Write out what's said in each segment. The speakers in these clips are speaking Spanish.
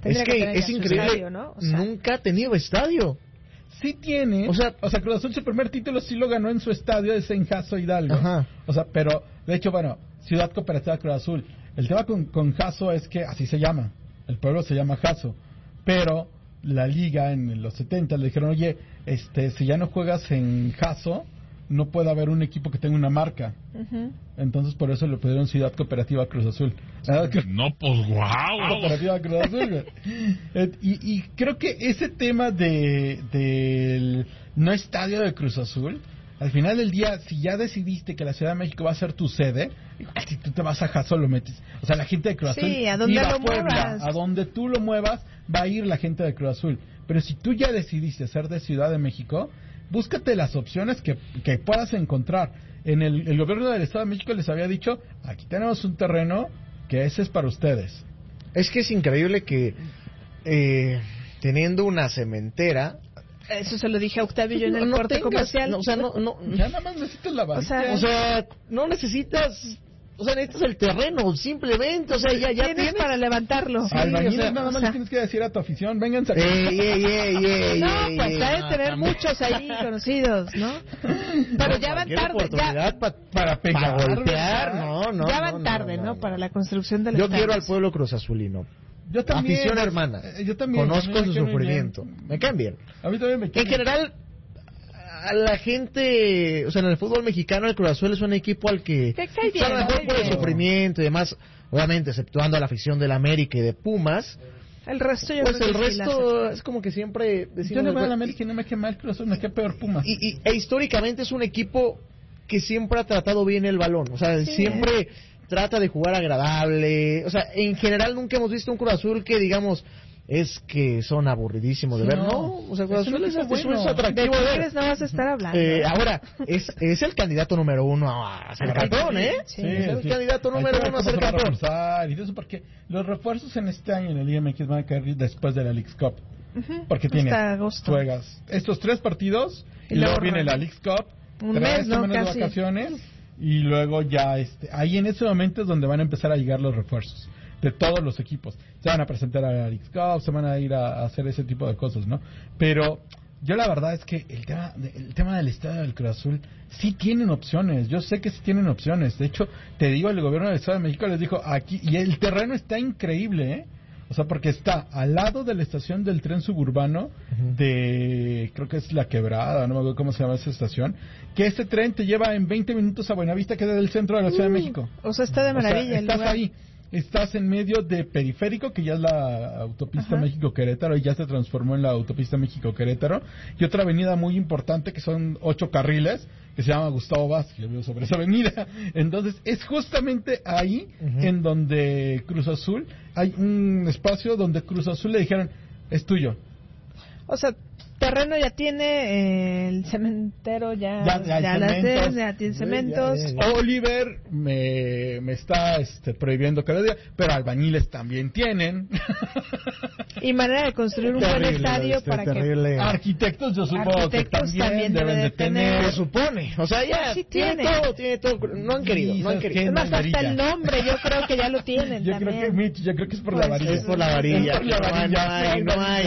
Es que es increíble, estadio, ¿no? O sea, nunca ha tenido estadio. Sí tiene, o sea, Cruz Azul su primer título sí lo ganó en su estadio de Jasso Hidalgo. Ajá. O sea, pero, de hecho, bueno, Ciudad Cooperativa Cruz Azul. El tema con Jasso es que así se llama, el pueblo se llama Jasso, pero la liga en los 70 le dijeron, oye, si ya no juegas en Jasso, no puede haber un equipo que tenga una marca. Uh-huh. Entonces por eso le pidieron Ciudad Cooperativa Cruz Azul. No, pues guau. Cooperativa Cruz Azul. y creo que ese tema del no estadio de Cruz Azul, al final del día, si ya decidiste que la Ciudad de México va a ser tu sede, si tú te vas a Jasso lo metes. O sea, la gente de Cruz Azul, a donde lo muevas, a donde tú lo muevas, va a ir la gente de Cruz Azul. Pero si tú ya decidiste ser de Ciudad de México, búscate las opciones que puedas encontrar. En el gobierno del Estado de México les había dicho, aquí tenemos un terreno que ese es para ustedes. Es que es increíble que teniendo una cementera... Eso se lo dije a Octavio yo en el corte comercial. O sea, no, ya nada más necesitas la varilla. O sea, no necesitas... O sea, necesitas el terreno, simplemente, o sea, ya tienes para levantarlo. Sí, nada más le tienes que decir a tu afición, vengan a... No, pues hay de tener muchos ahí conocidos, ¿no? Pero ya van tarde. Para pegar, para golpear, no. Ya van tarde, ¿no? Para la construcción del estadio. estadio. Yo quiero al pueblo cruzazulino. Yo también. Afición hermana. Yo también. Conozco su sufrimiento. Me caen bien. A mí también me caen bien. En general... a la gente, o sea, en el fútbol mexicano el Cruz Azul es un equipo al que cae bien, mejor por el sufrimiento y demás, obviamente exceptuando a la afición del América y de Pumas. El resto yo pues creo el que resto es como que siempre decimos, yo le voy a la América y no me queda mal Cruz Azul, me queda peor Pumas. E históricamente es un equipo que siempre ha tratado bien el balón, o sea, siempre trata de jugar agradable, o sea, en general nunca hemos visto un Cruz Azul que digamos es que son aburridísimos de ver, ¿no? O sea, Cruz Azul es atractivo de ver. No vas a estar hablando. Ahora, es el candidato número uno a ser campeón, ¿eh? Sí, es el candidato número uno a ser campeón. Y eso porque los refuerzos en este año en el Liga MX van a caer después de la Leagues Cup. Uh-huh. Porque juegas estos 3 partidos y luego viene la Leagues Cup, un mes, ¿no? De vacaciones y luego ya ahí en ese momento es donde van a empezar a llegar los refuerzos de todos los equipos. Se van a presentar a la Leagues Cup, se van a ir a hacer ese tipo de cosas, ¿no? Pero yo la verdad es que el tema del estadio del Cruz Azul sí tienen opciones. Yo sé que sí tienen opciones. De hecho, te digo, el gobierno del Estado de México les dijo aquí, y el terreno está increíble, ¿eh? O sea, porque está al lado de la estación del tren suburbano de, creo que es La Quebrada, no me acuerdo cómo se llama esa estación, que este tren te lleva en 20 minutos a Buenavista, que es del centro de la Ciudad de México. O sea, está de maravilla. Estás ahí. Estás en medio de Periférico, que ya es la autopista México-Querétaro, y ya se transformó en la autopista México-Querétaro, y otra avenida muy importante, que son 8 carriles, que se llama Gustavo Vázquez, yo vivo sobre esa avenida. Entonces, es justamente ahí en donde Cruz Azul, hay un espacio donde Cruz Azul le dijeron, es tuyo. O sea, terreno ya tiene, el cementero ya tiene cementos. Oliver me está prohibiendo cada día, pero albañiles también tienen. Y manera de construir un buen estadio para que arquitectos, yo supongo que también deben de tener. Se supone, o sea, ya sí tiene todo, no han querido. Es más, hasta el nombre yo creo que ya lo tienen. Yo creo que es por la varilla. Es por la varilla. No hay.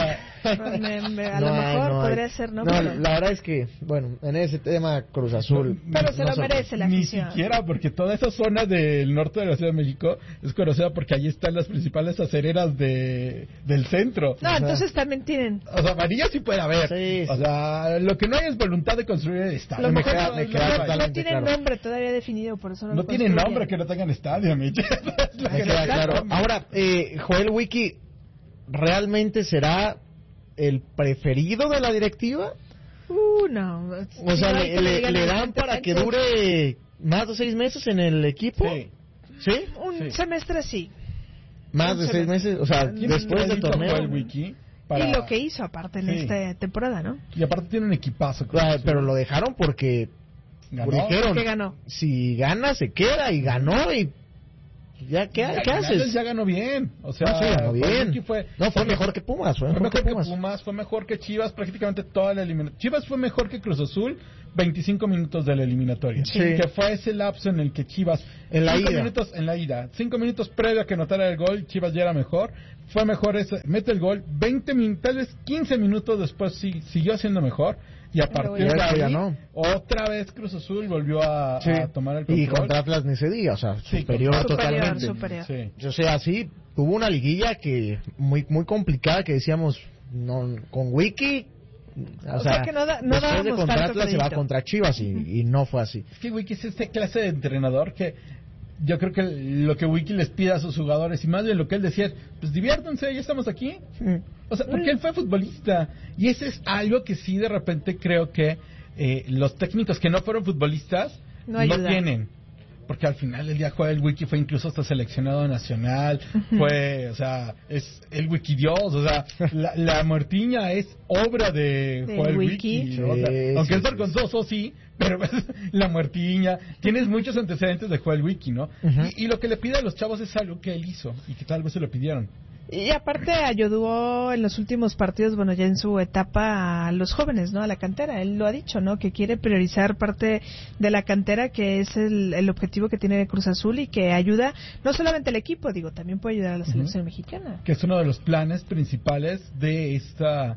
A lo mejor podría ser, ¿no? No, la verdad es que, bueno, en ese tema Cruz Azul... Pero se lo merece la afición. Ni siquiera, porque toda esa zona del norte de la Ciudad de México es conocida porque allí están las principales acereras del centro. No, entonces también tienen... O sea, varilla sí puede haber. Sí. O sea, lo que no hay es voluntad de construir el estadio. No tiene nombre todavía definido, por eso no tiene nombre que no tengan estadio, Michel. Me queda claro. Ahora, Joel Wiki, ¿realmente será el preferido de la directiva? No. O sea, ¿le dan para que dure más de 6 meses en el equipo? Sí. Un semestre sí. ¿Más de 6 meses? O sea, después del torneo. Y lo que hizo aparte en esta temporada, ¿no? Y aparte tiene un equipazo. Pero lo dejaron porque ganó. Dijeron, ¿qué ganó? Si gana, se queda, y ganó, y ¿Ya qué haces? Ya ganó bien. O sea, no, sí, ganó bien. Fue mejor que Pumas. Fue mejor que Pumas. Fue mejor que Chivas prácticamente toda la eliminatoria. Chivas fue mejor que Cruz Azul 25 minutos de la eliminatoria. Sí. Que fue ese lapso en el que Chivas... En la 5 minutos previo a que anotara el gol, Chivas ya era mejor. Fue mejor mete el gol. 20 minutos, tal vez 15 minutos después siguió siendo mejor. Y a partir de ahí, otra vez Cruz Azul volvió a tomar el control. Y contra Atlas ni se diga, o sea, superior totalmente. Superior. Sí. O sea, sí, tuvo una liguilla que muy complicada que decíamos, con Wiki... O sea, que no después de contra Atlas se va contra Chivas y no fue así. Es que Wiki es esta clase de entrenador que yo creo que lo que Wiki les pide a sus jugadores y más bien lo que él decía es, pues diviértanse, ya estamos aquí. O sea, porque él fue futbolista y ese es algo que sí de repente creo que los técnicos que no fueron futbolistas no tienen. Porque al final del día el Wiki fue incluso hasta seleccionado nacional, fue, o sea, es el Wikidios, o sea, la muertiña es obra de Joel Wiki, ¿no? O sea, aunque es vergonzoso, sí, pero la muertiña, tienes muchos antecedentes de Joel Wiki, ¿no? Y lo que le pide a los chavos es algo que él hizo y que tal vez se lo pidieron. Y aparte ayudó en los últimos partidos, bueno, ya en su etapa a los jóvenes, ¿no? A la cantera. Él lo ha dicho, ¿no? Que quiere priorizar parte de la cantera, que es el objetivo que tiene Cruz Azul y que ayuda no solamente al equipo, también puede ayudar a la selección mexicana. Que es uno de los planes principales de esta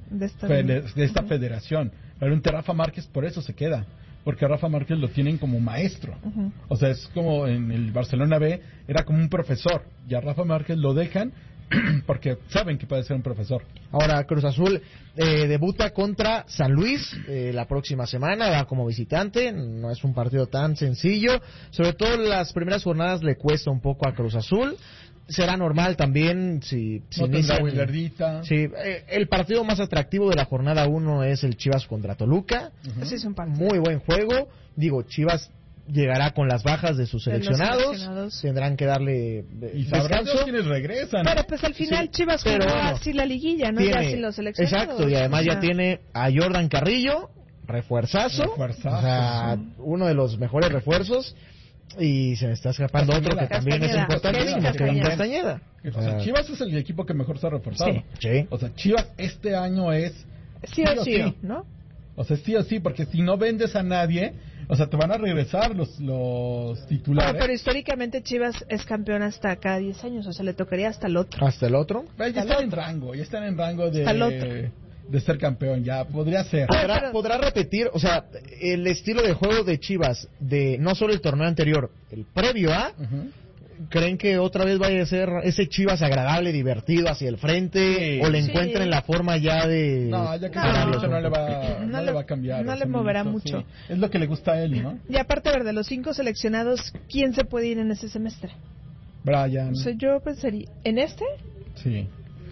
federación. Realmente Rafa Márquez por eso se queda. Porque a Rafa Márquez lo tienen como maestro. O sea, es como en el Barcelona B, era como un profesor. Y a Rafa Márquez lo dejan porque saben que puede ser un profesor. Ahora Cruz Azul debuta contra San Luis la próxima semana, va como visitante, no es un partido tan sencillo, sobre todo las primeras jornadas le cuesta un poco a Cruz Azul. Será normal también si el partido más atractivo de la jornada 1 es el Chivas contra Toluca. Ese es un partido. Muy buen juego. Chivas llegará con las bajas de sus seleccionados. Tendrán que darle descanso. Quienes regresan. Pero pues al final Chivas jugó así la liguilla, ¿no? Ya sin los seleccionados. Exacto, y además ya tiene a Jordan Carrillo, refuerzazo. O sea, uno de los mejores refuerzos. Y se me está escapando otro que también es importantísimo, Kevin Castañeda. O sea, Chivas es el equipo que mejor se ha reforzado. Sí. O sea, Chivas este año es sí o sí, ¿no? O sea, sí o sí, porque si no vendes a nadie, o sea, te van a regresar los titulares. Pero históricamente Chivas es campeón hasta cada 10 años, o sea, le tocaría hasta el otro. ¿Hasta el otro? Ya están en rango de ser campeón, ya podría ser. ¿Podrá repetir, o sea, el estilo de juego de Chivas, de no solo el torneo anterior, el previo a... ¿Creen que otra vez vaya a ser ese Chivas agradable, divertido hacia el frente? ¿O le encuentren la forma ya de...? No, ya que no le va a cambiar. No le moverá mucho. Sí. Es lo que le gusta a él, ¿no? Y aparte, de los 5 seleccionados, ¿quién se puede ir en ese semestre? Brian. O sea, yo pensaría... ¿En este? Sí.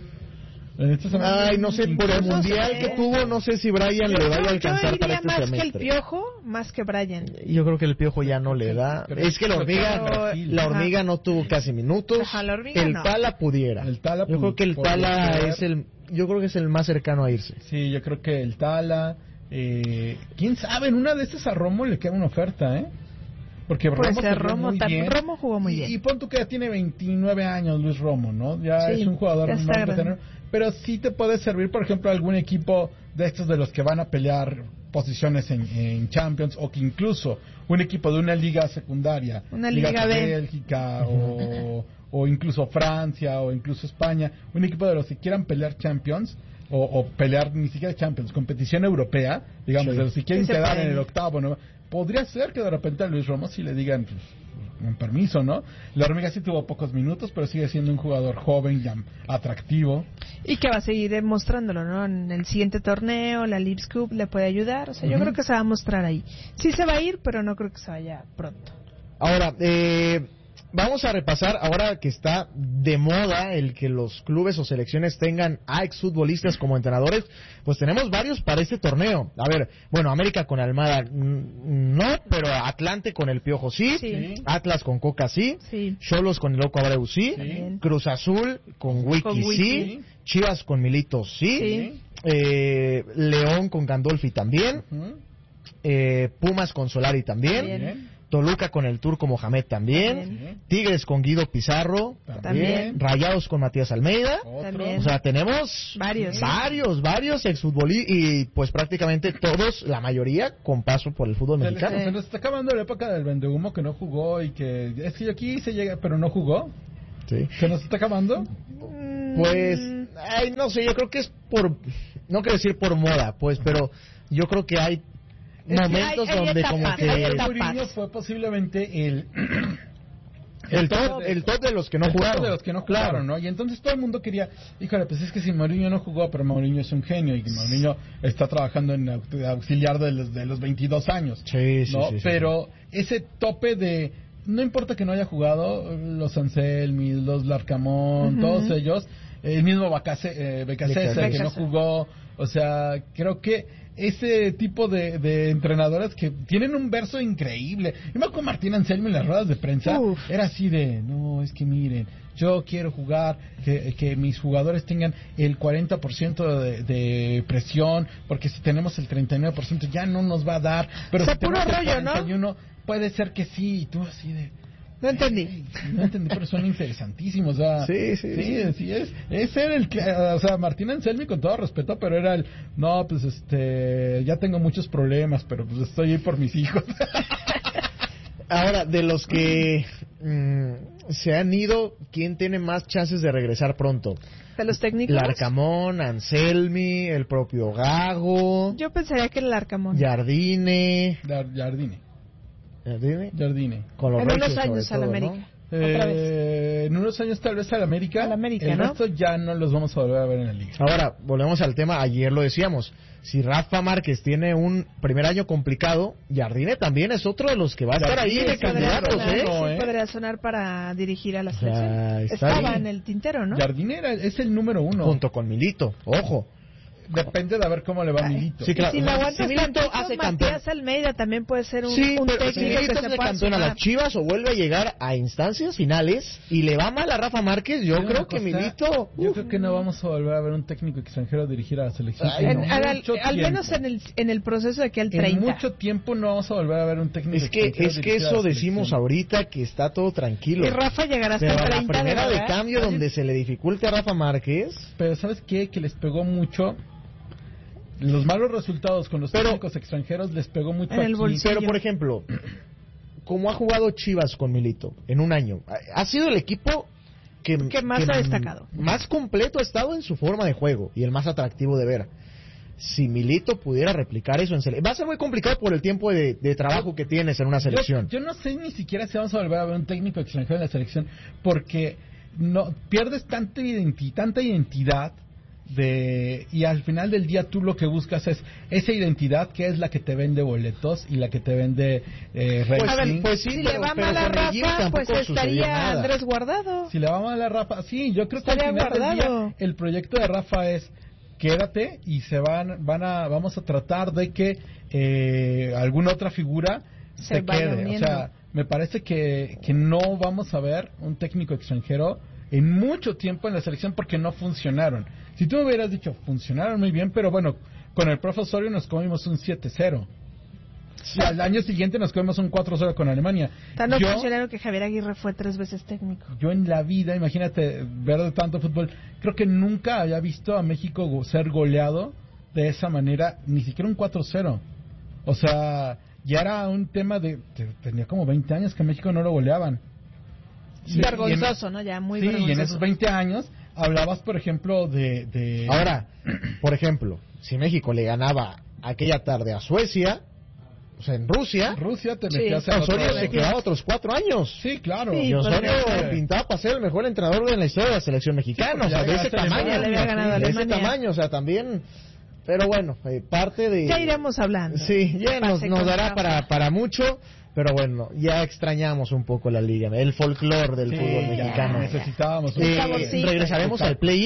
Ay, no sé, por el mundial que tuvo, no sé si Brian le vaya a alcanzar para este semestre. Más que el Piojo, más que Brian. Yo creo que el Piojo ya no le da. Es que la hormiga no tuvo casi minutos. El Tala pudiera. Yo creo que el Tala es el más cercano a irse. Sí, yo creo que el Tala. ¿Quién sabe? En una de esas a Romo le queda una oferta, ¿eh? Porque Romo jugó muy bien. Y pon tú que ya tiene 29 años Luis Romo, ¿no? Ya es un jugador más veterano. Pero sí te puede servir, por ejemplo, algún equipo de estos de los que van a pelear posiciones en Champions, o que incluso un equipo de una liga secundaria, una liga de Bélgica o incluso Francia o incluso España, un equipo de los que quieran pelear Champions o pelear ni siquiera Champions, competición europea, digamos, de los que quieren quedar en el octavo, ¿no? Podría ser que de repente a Luis Romo sí le digan pues, un permiso, ¿no? La hormiga sí tuvo pocos minutos, pero sigue siendo un jugador joven y atractivo. Y que va a seguir demostrándolo, ¿no? En el siguiente torneo, la Leagues Cup le puede ayudar. O sea, yo creo que se va a mostrar ahí. Sí se va a ir, pero no creo que se vaya pronto. Ahora, vamos a repasar, ahora que está de moda el que los clubes o selecciones tengan a exfutbolistas como entrenadores, pues tenemos varios para este torneo. A ver, bueno, América con Almada no, pero Atlante con el Piojo sí. Atlas con Coca sí, Xolos con el Loco Abreu sí, Cruz Azul con Wiki sí, Chivas con Milito sí. León con Gandolfi también, Pumas con Solari también. Toluca con el Turco Mohamed también. Tigres con Guido Pizarro. También. Rayados con Matías Almeida. También. O sea, tenemos varios exfutbolistas y pues prácticamente todos, la mayoría, con paso por el fútbol mexicano. Se nos está acabando la época del vendehumo que no jugó y que es que yo aquí se llega, pero no jugó. Sí. ¿Se nos está acabando? Pues, no sé, yo creo que es no quiero decir por moda, pues, pero yo creo que hay momentos hay donde etapas, como que hay etapas. Mourinho fue posiblemente el top de los que no jugaron. De los que no jugaron, ¿no? Y entonces todo el mundo quería, híjole, pues es que si Mourinho no jugó, pero Mourinho es un genio y Mourinho está trabajando en auxiliar de los 22 años. Sí, ¿no? sí. Pero ese tope de, no importa que no haya jugado, los Anselmi, los Larcamón, todos ellos, el mismo Becasese que no jugó, o sea, creo que ese tipo de entrenadores que tienen un verso increíble. Yo me acuerdo Martín Anselmi en las ruedas de prensa, era así de, no, es que miren, yo quiero jugar, que mis jugadores tengan el 40% de presión, porque si tenemos el 39% ya no nos va a dar, pero o sea, si puro tenemos el rollo, 41%, ¿no? puede ser que sí, y tú así de... No entendí. No entendí, pero son interesantísimos. O sea, Sí. Ese era el que, o sea, Martín Anselmi, con todo respeto, pero era el, no, pues ya tengo muchos problemas, pero pues estoy ahí por mis hijos. Ahora, de los que se han ido, ¿quién tiene más chances de regresar pronto? ¿De los técnicos? Larcamón, Anselmi, el propio Gago. Yo pensaría que el Larcamón. Jardine. Jardine. Con los En Regios, unos años sobre al todo, América. ¿no? Otra vez. En unos años tal vez al América. Al América, el ¿no? resto ya no los vamos a volver a ver en la liga. Ahora, volvemos al tema, ayer lo decíamos, si Rafa Márquez tiene un primer año complicado, Jardine también es otro de los que va a estar ahí de Sí, candidatos, podría sonar para dirigir a la sea, selección. está Estaba bien. en el tintero, ¿no? Jardine es el número 1. Junto con Milito, ojo. Depende de ver cómo le va a Milito. Sí, claro. Y si lo aguantas Si Milito tantito, hace campeón. Matías Almeida también puede ser un Sí, pero si técnico Milito que se hace pueda campeón a las sumar. Chivas o vuelve a llegar a instancias finales y le va mal a Rafa Márquez, yo Pero creo una que cosa, Milito... Yo creo que no vamos a volver a ver un técnico extranjero dirigir a la selección. Ay, en no. mucho Al menos tiempo. en el proceso de que al 30. En mucho tiempo no vamos a volver a ver un técnico Es que extranjero dirigir a eso la decimos selección. ahorita que está todo tranquilo. Y Rafa llegará hasta Pero el la 30 primera de verdad. cambio donde se le dificulte a Rafa Márquez... Pero ¿sabes qué? Que les pegó mucho. Los malos resultados con los técnicos extranjeros les pegó mucho En el aquí. bolsillo. Pero, por ejemplo, como ha jugado Chivas con Milito en un año, ha sido el equipo que más ha destacado. Más completo ha estado en su forma de juego y el más atractivo de ver. Si Milito pudiera replicar eso en selección, va a ser muy complicado por el tiempo de trabajo que tienes en una selección. Yo no sé ni siquiera si vamos a volver a ver un técnico extranjero en la selección, porque no pierdes tanta identidad y al final del día tú lo que buscas es esa identidad que es la que te vende boletos y la que te vende rating. Pues sí, Si pero, le va pero mal a con el Jimmy Rafa, pues tampoco sucedió estaría nada. Andrés Guardado. Si le va mal a Rafa, sí, yo creo que al Estaría final del guardado. día el proyecto de Rafa es quédate y vamos a tratar de que alguna otra figura Se se vaya quede. uniendo. O sea, me parece que no vamos a ver un técnico extranjero en mucho tiempo en la selección porque no funcionaron. Si tú me hubieras dicho, funcionaron muy bien, pero bueno, con el profe Osorio nos comimos un 7-0. Y al año siguiente nos comimos un 4-0 con Alemania. Tan no funcionaron que Javier Aguirre fue 3 veces técnico. Yo en la vida, imagínate, ver de tanto fútbol, creo que nunca había visto a México ser goleado de esa manera, ni siquiera un 4-0. O sea, ya era un tema tenía como 20 años que a México no lo goleaban. Sí, vergonzoso, ¿no? Ya muy vergonzoso. Y en esos 20 años hablabas, por ejemplo, de... Ahora, por ejemplo, si México le ganaba aquella tarde a Suecia, o sea, en Rusia te metías en Osorio otro- se quedaba otros 4 años. Sí, claro. Sí, Y Osorio porque- pintaba para ser el mejor entrenador de la historia de la selección mexicana, Sí, o sea, porque de ya ese ganaste tamaño. Alemania, le había ganado a De ese Alemania. tamaño, o sea, también... Pero bueno, parte de... Ya iremos hablando. Sí, ya nos Pase con dará Rafa. para mucho, pero bueno, ya extrañamos un poco la liga, el folclore del Sí, fútbol ya mexicano. necesitábamos un saborcito. Regresaremos al play-in.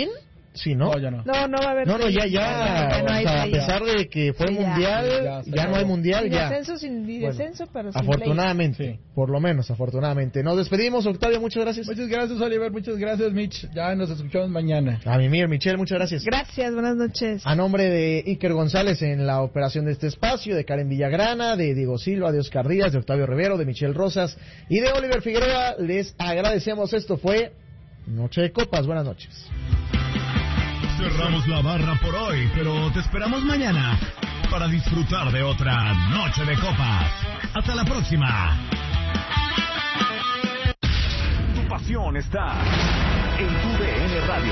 Sí, ¿no? No, ya no. No va a haber. No, ya, Ya no hay o sea, a playoff. pesar de que fue Sí, ya. mundial, ya no hay mundial, Sin ya. descenso, sin descenso, pero sin Afortunadamente, play. Sí. por lo menos, afortunadamente. Nos despedimos, Octavio, muchas gracias. Muchas gracias, Oliver. Muchas gracias, Mitch. Ya nos escuchamos mañana. A Mimir, Michelle, muchas gracias. Gracias, buenas noches. A nombre de Iker González en la operación de este espacio, de Karen Villagrana, de Diego Silva, de Oscar Díaz, de Octavio Rivero, de Michelle Rosas y de Oliver Figueroa, les agradecemos. Esto fue Noche de Copas. Buenas noches. Cerramos la barra por hoy, pero te esperamos mañana para disfrutar de otra Noche de Copas. Hasta la próxima. Tu pasión está en tu DN Radio.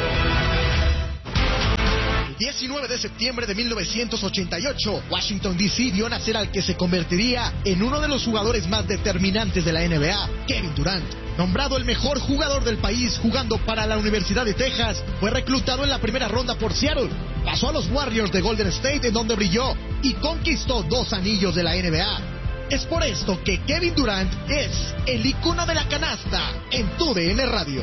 El 19 de septiembre de 1988, Washington D.C. vio nacer al que se convertiría en uno de los jugadores más determinantes de la NBA, Kevin Durant. Nombrado el mejor jugador del país jugando para la Universidad de Texas, fue reclutado en la primera ronda por Seattle. Pasó a los Warriors de Golden State, en donde brilló y conquistó 2 anillos de la NBA. Es por esto que Kevin Durant es el icono de la canasta en tu DN Radio.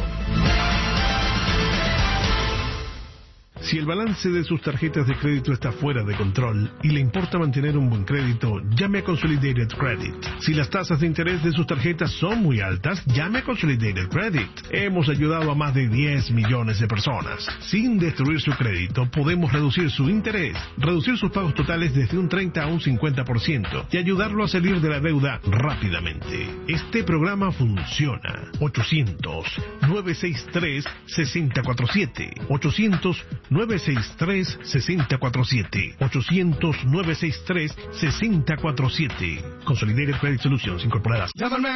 Si el balance de sus tarjetas de crédito está fuera de control y le importa mantener un buen crédito, llame a Consolidated Credit. Si las tasas de interés de sus tarjetas son muy altas, llame a Consolidated Credit. Hemos ayudado a más de 10 millones de personas. Sin destruir su crédito, podemos reducir su interés, reducir sus pagos totales desde un 30 a un 50% y ayudarlo a salir de la deuda rápidamente. Este programa funciona. 800-963-6047. 800-963-6047. 800-963-6047. Consolidated Credit Solutions Incorporadas.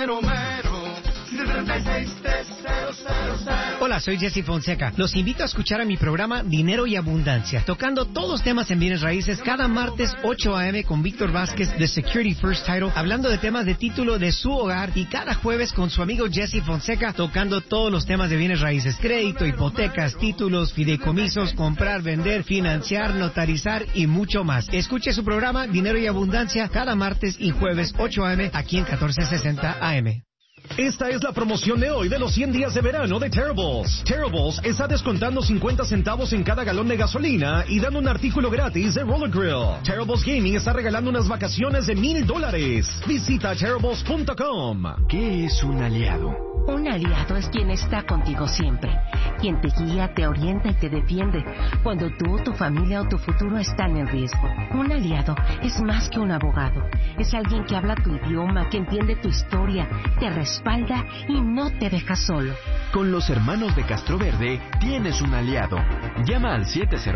Hola, soy Jesse Fonseca. Los invito a escuchar a mi programa Dinero y Abundancia, tocando todos los temas en bienes raíces cada martes 8 a.m. con Víctor Vázquez de Security First Title, hablando de temas de título de su hogar, y cada jueves con su amigo Jesse Fonseca tocando todos los temas de bienes raíces: crédito, hipotecas, títulos, fideicomisos, comprar, vender, financiar, notarizar y mucho más. Escuche su programa Dinero y Abundancia cada martes y jueves 8 a.m. aquí en 1460 AM. Esta es la promoción de hoy de los 100 días de verano de Terribles. Terribles está descontando 50 centavos en cada galón de gasolina y dando un artículo gratis de Roller Grill. Terribles Gaming está regalando unas vacaciones de $1,000. Visita Terribles.com. ¿Qué es un aliado? Un aliado es quien está contigo siempre, quien te guía, te orienta y te defiende cuando tú, tu familia o tu futuro están en riesgo. Un aliado es más que un abogado, es alguien que habla tu idioma, que entiende tu historia, te respalda y no te deja solo. Con los hermanos de Castroverde tienes un aliado. Llama al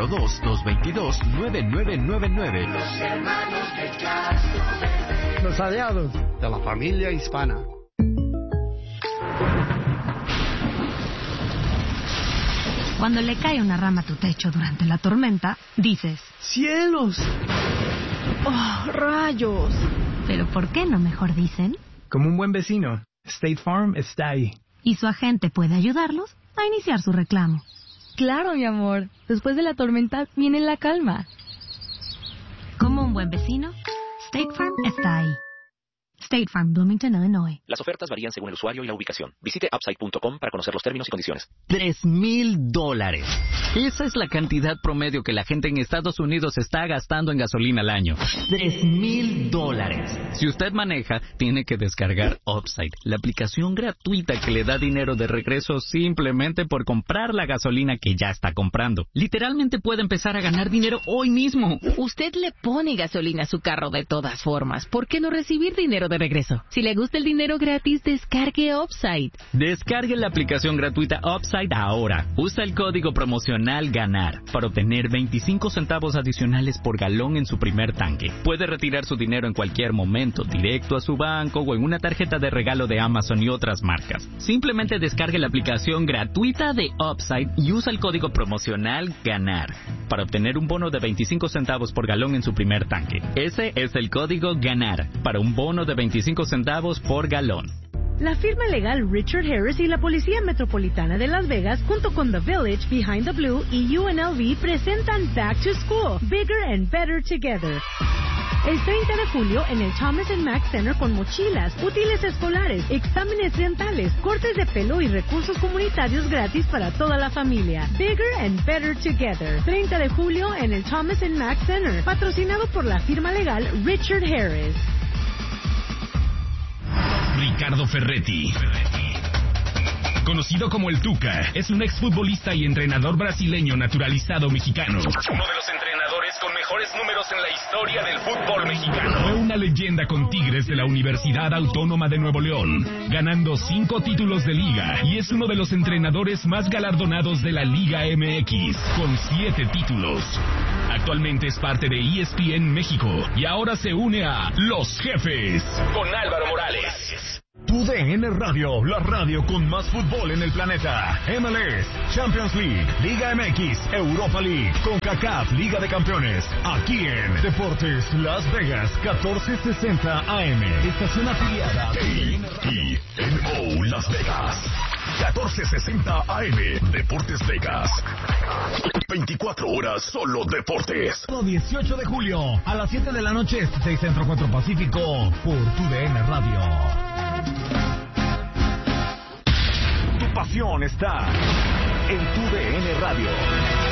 702-222-9999. Los hermanos de Castroverde. Los aliados de la familia hispana. Cuando le cae una rama a tu techo durante la tormenta, dices: ¡cielos! ¡Oh, rayos! Pero ¿por qué no mejor dicen? Como un buen vecino, State Farm está ahí. Y su agente puede ayudarlos a iniciar su reclamo. Claro, mi amor. Después de la tormenta viene la calma. Como un buen vecino, State Farm está ahí. State Farm, Bloomington, Illinois. Las ofertas varían según el usuario y la ubicación. Visite Upside.com para conocer los términos y condiciones. $3,000. Esa es la cantidad promedio que la gente en Estados Unidos está gastando en gasolina al año. $3,000. Si usted maneja, tiene que descargar Upside, la aplicación gratuita que le da dinero de regreso simplemente por comprar la gasolina que ya está comprando. Literalmente puede empezar a ganar dinero hoy mismo. Usted le pone gasolina a su carro de todas formas. ¿Por qué no recibir dinero de regreso? Si le gusta el dinero gratis, descargue Upside. Descargue la aplicación gratuita Upside ahora. Usa el código promocional GANAR para obtener 25 centavos adicionales por galón en su primer tanque. Puede retirar su dinero en cualquier momento, directo a su banco o en una tarjeta de regalo de Amazon y otras marcas. Simplemente descargue la aplicación gratuita de Upside y usa el código promocional GANAR para obtener un bono de 25 centavos por galón en su primer tanque. Ese es el código GANAR para un bono de 25 centavos por galón. La firma legal Richard Harris y la Policía Metropolitana de Las Vegas, junto con The Village, Behind the Blue y UNLV, presentan Back to School, Bigger and Better Together. El 30 de julio en el Thomas & Mack Center con mochilas, útiles escolares, exámenes dentales, cortes de pelo y recursos comunitarios gratis para toda la familia. Bigger and Better Together. 30 de julio en el Thomas & Mack Center, patrocinado por la firma legal Richard Harris. Ricardo Ferretti, conocido como el Tuca, es un exfutbolista y entrenador brasileño naturalizado mexicano. Uno de los entrenadores con mejores números en la historia del fútbol mexicano. Fue una leyenda con Tigres de la Universidad Autónoma de Nuevo León, ganando 5 títulos de liga, y es uno de los entrenadores más galardonados de la Liga MX, con 7 títulos. Actualmente es parte de ESPN México y ahora se une a Los Jefes con Álvaro Morales. TUDN Radio, la radio con más fútbol en el planeta. MLS, Champions League, Liga MX, Europa League, CONCACAF, Liga de Campeones. Aquí en Deportes Las Vegas, 1460 AM. Estación afiliada de TNO Las Vegas. 1460 AM. Deportes Vegas. 24 horas solo deportes. 18 de julio a las 7 de la noche, 6 Centro 4 Pacífico, por TUDN Radio. Tu pasión está en TUDN Radio.